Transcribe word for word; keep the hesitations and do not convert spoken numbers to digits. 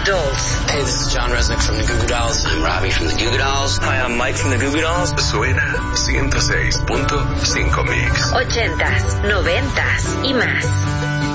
Dolls. Hey, this is John Resnick from the Goo Goo Dolls. I'm Robbie from the Goo Goo Dolls. Hi, I'm Mike from the Goo Goo Dolls. Suena ciento seis punto cinco Mix. Ochentas, noventas y más.